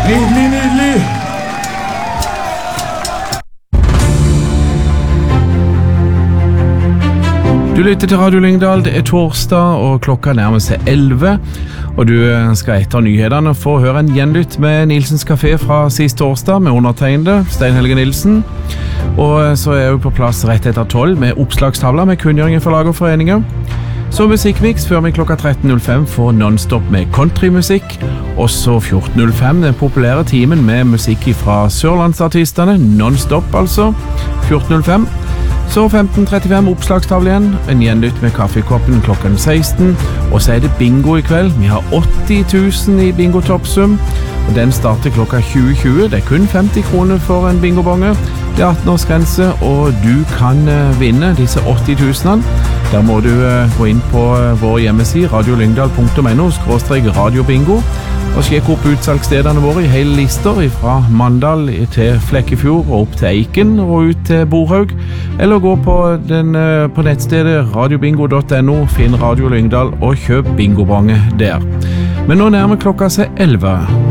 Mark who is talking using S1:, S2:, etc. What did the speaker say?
S1: Nydelig, nydelig! Du lytter til Radio Lyngdal, det torsdag og klokka nærmer seg 11, og du skal etter nyhetene få høre en gjenlytt med Nilsens Café fra sist torsdag med undertegnede Stein Helge Nilsen. Og så er jeg på plass rett etter 12 med oppslagstavler med kunngjøringer for lag og foreninger. Så musikkmix før vi klokka 13.05 får non-stop med countrymusikk, og så 14.05 den populære timen med musikk fra Sørlandsartistene, non-stop altså, 14.05. Så 15.35 oppslagstavle igjen, en gjenlytt med kaffekoppen klokken 16, og så er det bingo i kveld. Vi har 80.000 i bingo-toppsum, og den starter klokka 20.20. Det er kun 50 kroner for en bingobonge. Det er 18-årsgrense, og du kan vinne disse 80.000. Der må du gå inn på vår hjemmeside radiolyngdal.no/radiobingo og sjekke opp utsalgsstedene våre i hele lister fra Mandal til Flekkefjord og opp til Eiken og ut til Borhaug, eller gå på nettstedet radiobingo.no, finn Radio Lyngdal og kjøp bingobonge der. Men nå nærmer klokka seg 11.